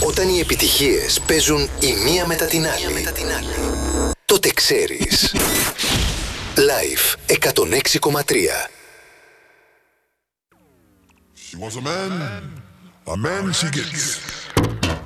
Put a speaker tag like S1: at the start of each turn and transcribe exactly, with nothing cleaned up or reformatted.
S1: Όταν οι επιτυχίες παίζουν η μία μετά την άλλη, τότε ξέρεις. Live εκατόν έξι κόμμα τρία.
S2: She was a man, a man she gets.